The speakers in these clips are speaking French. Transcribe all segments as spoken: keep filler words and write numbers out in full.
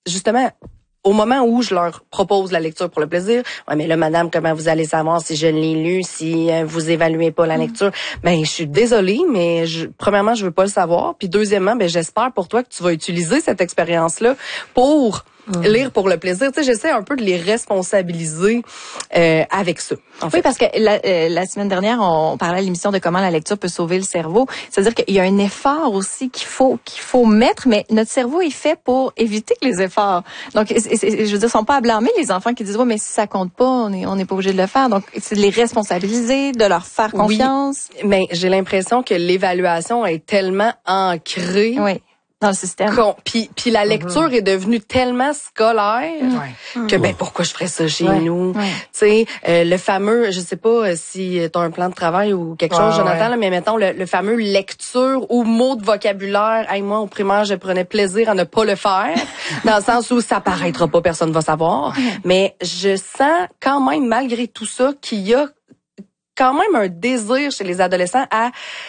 justement, au moment où je leur propose la lecture pour le plaisir, ouais, mais là, madame, comment vous allez savoir si je l'ai lu, si euh, vous évaluez pas la lecture? Ben, je suis désolée, mais je, premièrement, je veux pas le savoir. Puis deuxièmement, ben, j'espère pour toi que tu vas utiliser cette expérience-là pour Mmh. lire pour le plaisir. Tu sais, j'essaie un peu de les responsabiliser euh, avec ça. En fait. Oui, parce que la, euh, la semaine dernière, on parlait à l'émission de comment la lecture peut sauver le cerveau. C'est-à-dire qu'il y a un effort aussi qu'il faut qu'il faut mettre, mais notre cerveau est fait pour éviter les efforts. Donc, c'est, c'est, je veux dire, ils sont pas à blâmer les enfants qui disent ouais, mais si ça compte pas, on est on n'est pas obligé de le faire. Donc, c'est de les responsabiliser, de leur faire confiance. Oui, mais j'ai l'impression que l'évaluation est tellement ancrée. Oui. Dans le système. Puis, puis la lecture mm-hmm. est devenue tellement scolaire mm-hmm. que, ben, pourquoi je ferais ça chez ouais. nous? Ouais. Tu sais, euh, le fameux, je sais pas si t'as un plan de travail ou quelque chose, ouais, Jonathan, ouais. là, mais mettons, le, le fameux lecture ou mot de vocabulaire. Hey, moi, au primaire, je prenais plaisir à ne pas le faire, dans le sens où ça paraîtra pas, personne va savoir. Mm-hmm. Mais je sens quand même, malgré tout ça, qu'il y a quand même un désir chez les adolescents à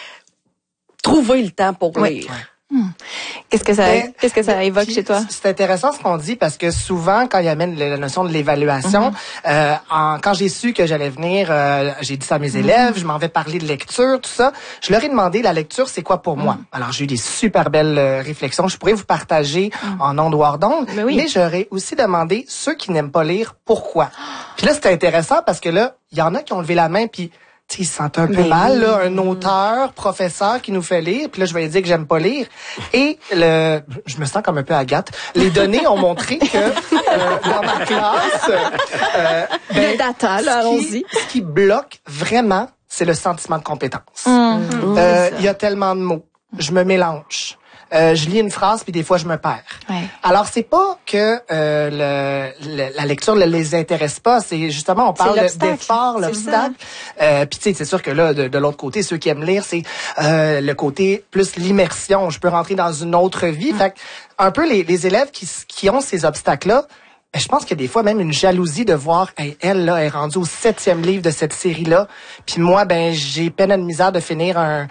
trouver le temps pour ouais. lire. Ouais. Hmm. Qu'est-ce que ça, mais, qu'est-ce que ça évoque chez toi? C'est intéressant ce qu'on dit parce que souvent, quand il y amène la notion de l'évaluation, mm-hmm. euh, en, quand j'ai su que j'allais venir, euh, j'ai dit ça à mes élèves, mm-hmm. je m'en vais parler de lecture, tout ça. Je leur ai demandé la lecture, c'est quoi pour mm-hmm. moi? Alors, j'ai eu des super belles euh, réflexions. Je pourrais vous partager mm-hmm. en ondes ou hors d'ondes, mais, oui. mais j'aurais aussi demandé ceux qui n'aiment pas lire, pourquoi? Puis là, c'était intéressant parce que là, il y en a qui ont levé la puis t'sais, ils se sentent un peu mais mal, là, un auteur, professeur qui nous fait lire, puis là, je vais lui dire que j'aime pas lire. Et le, je me sens comme un peu Agathe. Les données ont montré que euh, dans ma classe, euh, ben, le data, là, allons-y. Ce qui bloque vraiment, c'est le sentiment de compétence. Mm-hmm. Euh, il y a tellement de mots. Je me mélange. Euh, je lis une phrase puis des fois je me perds. Ouais. Alors c'est pas que euh, le, le, la lecture ne les intéresse pas, c'est justement on parle d'effort, l'obstacle. Euh, puis tu sais c'est sûr que là de, de l'autre côté ceux qui aiment lire c'est euh, le côté plus l'immersion. Je peux rentrer dans une autre vie. Mm. Fait que, un peu les, les élèves qui qui ont ces obstacles là. Je pense qu'il y a des fois même une jalousie de voir hey, elle là est rendue au septième livre de cette série là, puis moi ben j'ai peine à de misère de finir un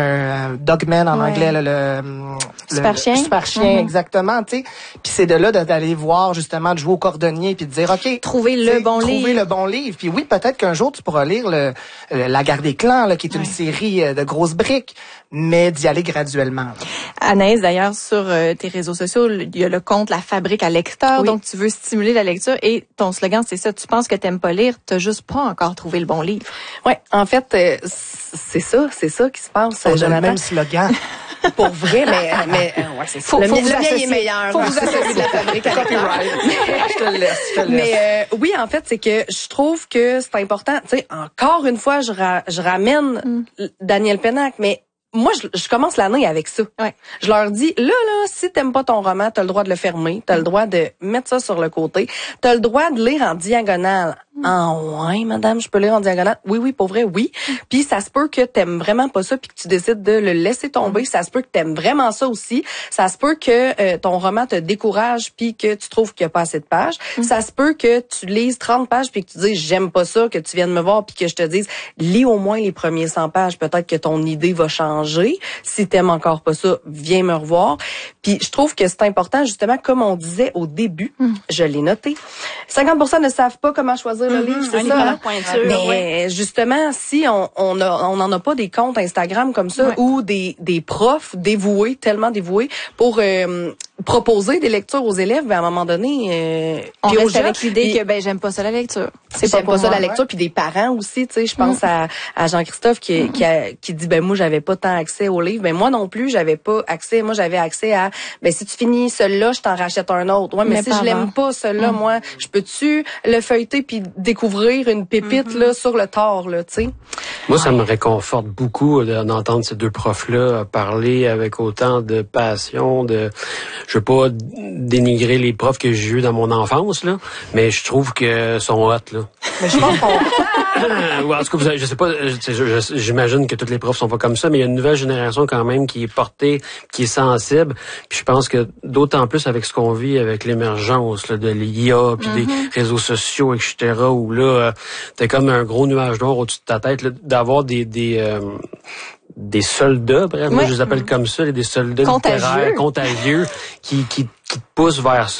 un Dogman en ouais. anglais là, le, le super chien, super chien mm-hmm. exactement, tu sais. Puis c'est de là d'aller voir justement de jouer au cordonnier puis de dire ok trouver le bon trouver livre, trouver le bon livre. Puis oui peut-être qu'un jour tu pourras lire le, le La Guerre des clans là qui est ouais. une série de grosses briques, mais d'y aller graduellement. Là. Anaïs d'ailleurs sur euh, tes réseaux sociaux il y a le compte La Fabrique à lecteurs oui. donc tu veux stimuler la lecture et ton slogan c'est ça, tu penses que t'aimes pas lire, t'as juste pas encore trouvé le bon livre. Ouais, en fait euh, c'est ça, c'est ça qui se passe. On a le même slogan. Pour vrai, mais mais euh, ouais, c'est ça. Faut, le faut mien, vous le mien associer, est meilleur. Faut vous associer de La Fabrique à lecteurs. Je te le laisse, je te le laisse. Mais euh, oui, en fait, c'est que je trouve que c'est important, tu sais, encore une fois, je ra- je ramène mm. Daniel Pénac, mais moi, je, je commence l'année avec ça. Ouais. Je leur dis, là, là, si t'aimes pas ton roman, t'as le droit de le fermer, t'as le droit de mettre ça sur le côté, t'as le droit de lire en diagonale. Mm. Ah ouais, madame, je peux lire en diagonale? Oui, oui, pour vrai, oui. Mm. Puis ça se peut que t'aimes vraiment pas ça puis que tu décides de le laisser tomber. Mm. Ça se peut que t'aimes vraiment ça aussi. Ça se peut que euh, ton roman te décourage puis que tu trouves qu'il y a pas assez de pages. Mm. Ça se peut que tu lises trente pages puis que tu dises, j'aime pas ça, que tu viennes me voir puis que je te dise, lis au moins les premiers cent pages. Peut-être que ton idée va changer. Si t'aimes encore pas ça, viens me revoir. Puis je trouve que c'est important, justement, comme on disait au début, mm. je l'ai noté, cinquante pour cent ne savent pas comment choisir mm-hmm. le livre, c'est ça. Hein? Pointure, mais ouais. justement, si on on a, on en a pas des comptes Instagram comme ça, ouais. ou des des profs dévoués, tellement dévoués, pour euh, proposer des lectures aux élèves, ben à un moment donné, euh, on puis reste aux gens, avec l'idée puis, que ben j'aime pas ça la lecture. C'est pas, pas ça la lecture, ouais. puis des parents aussi, tu sais, je pense mm. à, à Jean-Christophe qui, mm. qui, a, qui dit ben moi j'avais pas tant accès aux livres, ben moi non plus j'avais pas accès, moi j'avais accès à ben si tu finis celui-là, je t'en rachète un autre. Ouais, mais, mais si je l'aime pas celui-là, mm. moi, je peux-tu le feuilleter puis découvrir une pépite mm-hmm. là sur le tard là, tu sais. Moi ça me réconforte beaucoup d'entendre ces deux profs là parler avec autant de passion, de je veux pas dénigrer les profs que j'ai eu dans mon enfance là, mais je trouve que sont hot là. Mais je pense qu'on ou en tout cas, vous avez, je sais pas, j'imagine que toutes les profs sont pas comme ça, mais il y a une nouvelle génération quand même qui est portée, qui est sensible. Puis je pense que d'autant plus avec ce qu'on vit avec l'émergence là, de l'I A, puis mm-hmm. des réseaux sociaux, et cetera, où là, euh, t'as comme un gros nuage noir au-dessus de ta tête, là, d'avoir des des euh, des soldats, bref, oui. moi je les appelle comme ça, des soldats contagieux. littéraires, contagieux, qui qui qui te poussent vers ça.